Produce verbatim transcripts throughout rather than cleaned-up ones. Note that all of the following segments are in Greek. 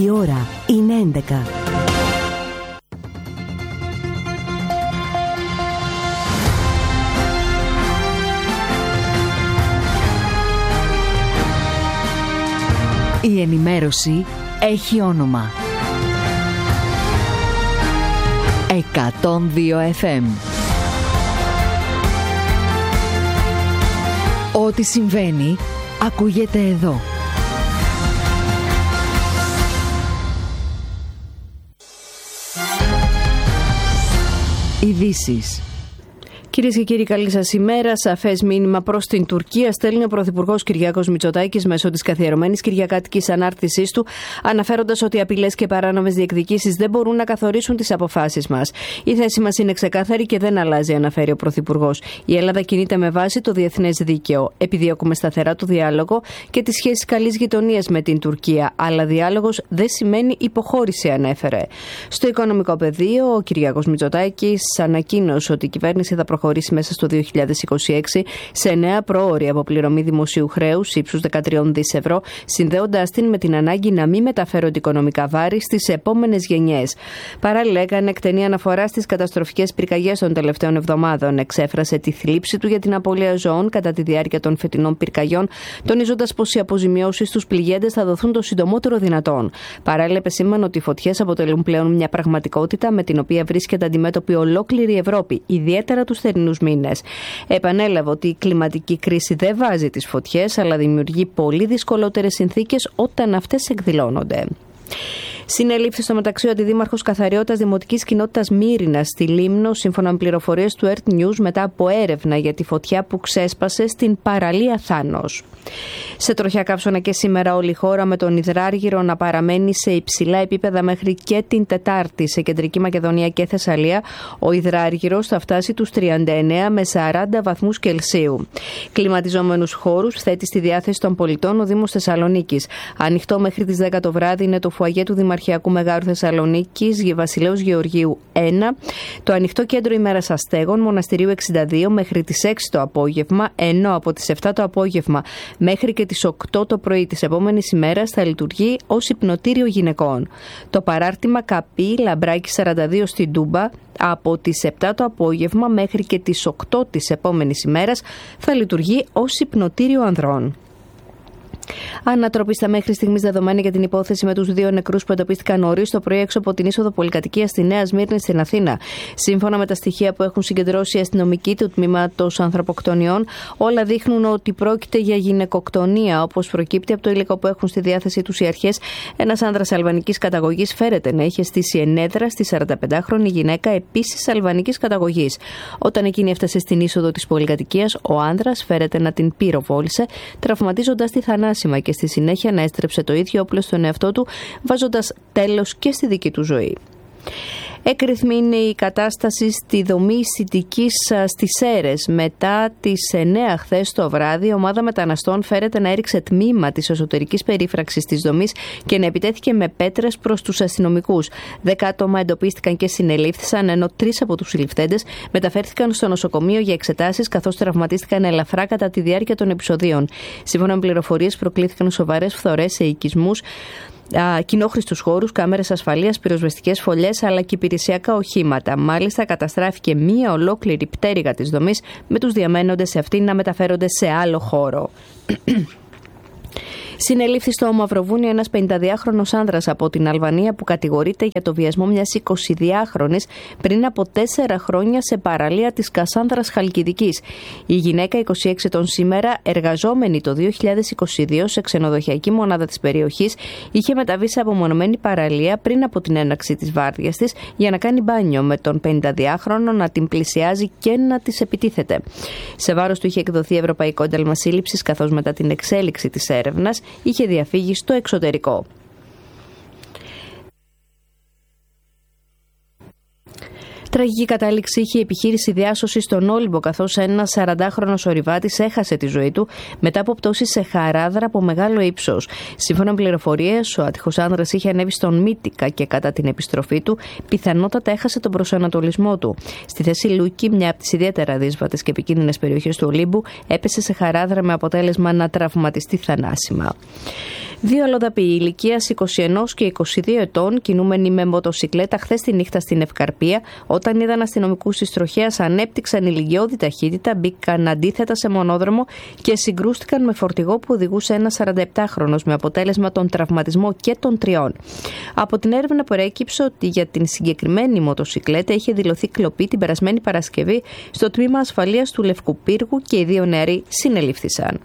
Η ώρα είναι έντεκα. Η ενημέρωση έχει όνομα. εκατόν δύο εφ εμ. Ό,τι συμβαίνει, ακούγεται εδώ. Ειδήσεις. Κυρίες και κύριοι, καλή σας ημέρα. Σαφές μήνυμα προς την Τουρκία στέλνει ο Πρωθυπουργός Κυριάκος Μητσοτάκης μέσω της καθιερωμένης κυριακάτικης ανάρτησής του, αναφέροντας ότι απειλές και παράνομες διεκδικήσεις δεν μπορούν να καθορίσουν τις αποφάσεις μας. Η θέση μας είναι ξεκάθαρη και δεν αλλάζει, αναφέρει ο Πρωθυπουργός. Η Ελλάδα κινείται με βάση το διεθνές δίκαιο. Επιδιώκουμε σταθερά το διάλογο και τις σχέσεις καλής γειτονίας με την Τουρκία. Αλλά διάλογος δεν σημαίνει υποχώρηση, ανέφερε. Στο οικονομικό πεδίο, ο Κυριάκος Μητσοτάκης ανακοίνωσε ότι η κυβέρνηση θα προχωρήσει μέσα στο δύο χιλιάδες είκοσι έξι σε νέα προώρη αποπληρωμή δημοσίου χρέους ύψους δεκατρία δισεκατομμύρια ευρώ, συνδέοντας την με την ανάγκη να μην μεταφέρονται οικονομικά βάρη στις επόμενες γενιές. Παράλληλα, έκανε εκτενή αναφορά στις καταστροφικές πυρκαγιές των τελευταίων εβδομάδων. Εξέφρασε τη θλίψη του για την απώλεια ζώων κατά τη διάρκεια των φετινών πυρκαγιών, τονίζοντας πως οι αποζημιώσεις στους πληγέντες θα δοθούν το συντομότερο δυνατόν. Παράλληλα, επεσήμανε ότι οι φωτιές αποτελούν πλέον μια πραγματικότητα με την οποία βρίσκεται αντιμέτωπη ολόκληρη η Ευρώπη, ιδιαίτερα τους θερινούς μήνες. Επανέλαβε ότι η κλιματική κρίση δεν βάζει τις φωτιές, αλλά δημιουργεί πολύ δυσκολότερες συνθήκες όταν αυτές εκδηλώνονται. Συνελήφθη στο μεταξύ ο αντιδήμαρχος καθαριότητας Δημοτικής Κοινότητας Μύρινας στη Λίμνο, σύμφωνα με πληροφορίες του Earth News, μετά από έρευνα για τη φωτιά που ξέσπασε στην παραλία Θάνος. Σε τροχιά καύσωνα και σήμερα όλη η χώρα, με τον υδράργυρο να παραμένει σε υψηλά επίπεδα μέχρι και την Τετάρτη. Σε Κεντρική Μακεδονία και Θεσσαλία, ο υδράργυρος θα φτάσει τους τριάντα εννέα με σαράντα βαθμούς Κελσίου. Κλιματιζόμενους χώρους θέτει στη διάθεση των πολιτών ο Δήμος Θεσσαλονίκης. Ανοιχτό μέχρι τις δέκα το βράδυ είναι το φουαγέ του Δημαρχιακού Μεγάρου Θεσσαλονίκης, Βασιλέως Γεωργίου ένα, το ανοιχτό κέντρο ημέρας αστέγων Μοναστηρίου εξήντα δύο μέχρι τις έξι το απόγευμα, ενώ από τις επτά το απόγευμα μέχρι και τις οκτώ το πρωί της επόμενης ημέρας θα λειτουργεί ως υπνοτήριο γυναικών. Το παράρτημα Καπή Λαμπράκη σαράντα δύο στην Τούμπα από τις επτά το απόγευμα μέχρι και τις οκτώ της επόμενης ημέρας θα λειτουργεί ως υπνοτήριο ανδρών. Ανατροπή στα μέχρι στιγμής δεδομένα για την υπόθεση με τους δύο νεκρούς που εντοπίστηκαν νωρίς το πρωί έξω από την είσοδο πολυκατοικίας στη Νέα Σμύρνη στην Αθήνα. Σύμφωνα με τα στοιχεία που έχουν συγκεντρώσει οι αστυνομικοί του τμήματος ανθρωποκτονιών, όλα δείχνουν ότι πρόκειται για γυναικοκτονία, όπως προκύπτει από το υλικό που έχουν στη διάθεσή τους οι αρχές. Ένας άνδρας αλβανικής καταγωγής φέρεται να είχε στήσει ενέδρα στη σαρανταπεντάχρονη γυναίκα, επίσης αλβανικής καταγωγής. Όταν εκείνη έφτασε στην είσοδο της πολυκατοικίας, ο άνδρας φέρεται να την πυροβόλησε, τραυματίζοντας τη θανάσιμα και στη συνέχεια να έστρεψε το ίδιο όπλο στον εαυτό του, βάζοντας τέλος και στη δική του ζωή. Έκρηθμη είναι η κατάσταση στη δομή εισιτικής στις Σέρρες. Μετά τις εννέα χθες το βράδυ, η ομάδα μεταναστών φέρεται να έριξε τμήμα της εσωτερικής περίφραξης της δομής και να επιτέθηκε με πέτρες προς τους αστυνομικούς. Δέκα άτομα εντοπίστηκαν και συνελήφθησαν, ενώ τρεις από τους συλληφθέντες μεταφέρθηκαν στο νοσοκομείο για εξετάσεις, καθώς τραυματίστηκαν ελαφρά κατά τη διάρκεια των επεισοδίων. Σύμφωνα με πληροφορίες, προκλήθηκαν σοβαρές φθορές σε οικισμούς, κοινόχρηστους χώρους, κάμερες ασφαλείας, πυροσβεστικές φωλιές αλλά και υπηρεσιακά οχήματα. Μάλιστα, καταστράφηκε μία ολόκληρη πτέρυγα της δομής, με τους διαμένοντες σε αυτήν να μεταφέρονται σε άλλο χώρο. Συνελήφθη στο Μαυροβούνιο ένας πενηνταδυάχρονος άνδρας από την Αλβανία που κατηγορείται για το βιασμό μιας εικοσιδυάχρονης πριν από τέσσερα χρόνια σε παραλία της Κασάνδρας Χαλκιδικής. Η γυναίκα, είκοσι έξι ετών σήμερα, εργαζόμενη το δύο χιλιάδες είκοσι δύο σε ξενοδοχειακή μονάδα της περιοχής, είχε μεταβεί σε απομονωμένη παραλία πριν από την έναρξη της βάρδιας της για να κάνει μπάνιο, με τον πενηνταδυάχρονο να την πλησιάζει και να της επιτίθεται. Σε βάρος του είχε εκδοθεί ευρωπαϊκό ένταλμα σύλληψης, καθώς μετά την εξέλιξη της έρευνας είχε διαφύγει στο εξωτερικό. Τραγική κατάληξη είχε η επιχείρηση διάσωσης στον Όλυμπο, καθώς ένας σαραντάχρονος ορειβάτης έχασε τη ζωή του μετά από πτώση σε χαράδρα από μεγάλο ύψος. Σύμφωνα με πληροφορίες, ο άτυχος άνδρας είχε ανέβει στον Μύτικα και κατά την επιστροφή του πιθανότατα έχασε τον προσανατολισμό του. Στη θέση Λούκη, μια από τις ιδιαίτερα δύσβατες και επικίνδυνες περιοχές του Ολύμπου, έπεσε σε χαράδρα με αποτέλεσμα να τραυματιστεί θανάσιμα. Δύο αλλοδαποί ηλικίας είκοσι ένα και είκοσι δύο ετών, κινούμενοι με μοτοσικλέτα χθες τη νύχτα στην Ευκαρπία, όταν είδαν αστυνομικούς της τροχέας, ανέπτυξαν ηλικιώδη ταχύτητα, μπήκαν αντίθετα σε μονόδρομο και συγκρούστηκαν με φορτηγό που οδηγούσε ένας σαρανταεπτάχρονος, με αποτέλεσμα τον τραυματισμό και των τριών. Από την έρευνα προέκυψε ότι για την συγκεκριμένη μοτοσικλέτα είχε δηλωθεί κλοπή την περασμένη Παρασκευή στο τμήμα ασφαλείας του Λευκού Πύργου και οι δύο νεαροί συνελήφθησαν.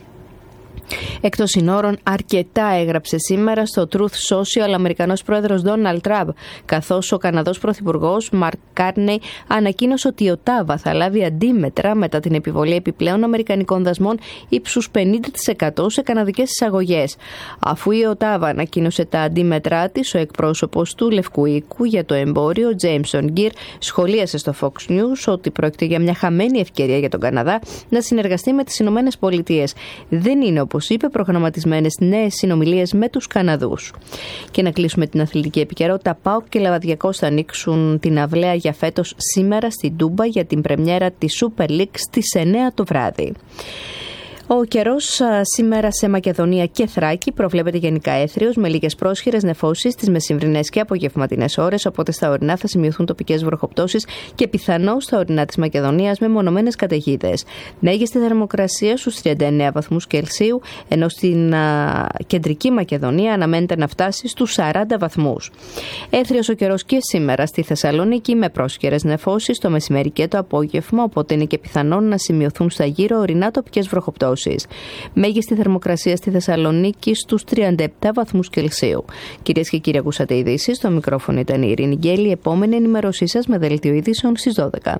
Εκτός συνόρων, αρκετά έγραψε σήμερα στο Truth Social ο Αμερικανός πρόεδρος Ντόναλντ Τραμπ, καθώς ο Καναδός πρωθυπουργός Μαρκ Κάρνεϊ ανακοίνωσε ότι η Οτάβα θα λάβει αντίμετρα μετά την επιβολή επιπλέον αμερικανικών δασμών ύψους πενήντα τοις εκατό σε καναδικές εισαγωγές. Αφού η Οτάβα ανακοίνωσε τα αντίμετρά της, ο εκπρόσωπος του Λευκού Οίκου για το εμπόριο, Τζέιμσον Γκίρ, σχολίασε στο Fox News ότι πρόκειται για μια χαμένη ευκαιρία για τον Καναδά να συνεργαστεί με τις Ηνωμένες Πολιτείες. Δεν είναι, όπως είπε, προγραμματισμένες νέες συνομιλίες με τους Καναδούς. Και να κλείσουμε την αθλητική επικαιρότητα. ΠΑΟΚ και Λαβαδιακός θα ανοίξουν την αυλαία για φέτος σήμερα στην Τούμπα για την πρεμιέρα της Super League στις εννέα το βράδυ. Ο καιρός σήμερα σε Μακεδονία και Θράκη προβλέπεται γενικά έθριος με λίγες πρόσχερες νεφώσεις στις μεσημβρινές και απογευματινές ώρες, οπότε στα ορεινά θα σημειωθούν τοπικές βροχοπτώσεις και πιθανώς στα ορεινά της Μακεδονίας με μονομένες καταιγίδες. Μέγιστη θερμοκρασία στους τριάντα εννέα βαθμούς Κελσίου, ενώ στην α, κεντρική Μακεδονία αναμένεται να φτάσει στους σαράντα βαθμούς. Έθριος ο καιρός και σήμερα στη Θεσσαλονίκη με πρόσχερες νεφώσεις το μεσημέρι και το απόγευμα, οπότε είναι και πιθανόν να σημειωθούν στα γύρω ορεινά τοπικές βροχοπτώσεις. Μέγιστη θερμοκρασία στη Θεσσαλονίκη στους τριάντα επτά βαθμούς Κελσίου. Κυρίες και κύριοι, ακούσατε ειδήσεις. Στο μικρόφωνο ήταν η Ειρήνη Γκέλη. Επόμενη ενημέρωσή σας με δελτίο ειδήσεων στις δώδεκα.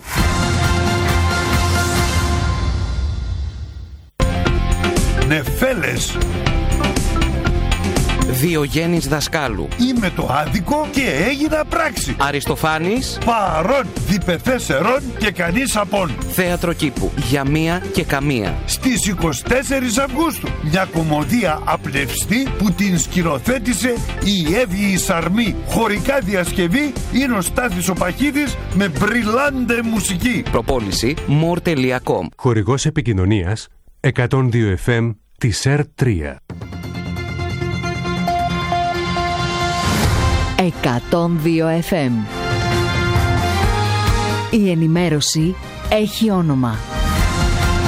Νεφέλες. Διογέννης Δασκάλου. Είμαι το άδικο και έγινα πράξη. Αριστοφάνης. Παρών διπεθέσερον και κανείς απόν. Θέατρο κήπου. Για μία και καμία. Στις εικοστή τέταρτη Αυγούστου. Μια κωμωδία απλευστή που την σκηνοθέτησε η Εύη η Σαρμή. Χωρικά διασκευή είναι ο Στάθης ο Παχίδης με μπριλάντε μουσική. Προπόληση more τελεία com. Χορηγός επικοινωνίας εκατόν δύο εφ εμ της ΕΡ τρία. εκατόν δύο εφ εμ. Η ενημέρωση έχει όνομα.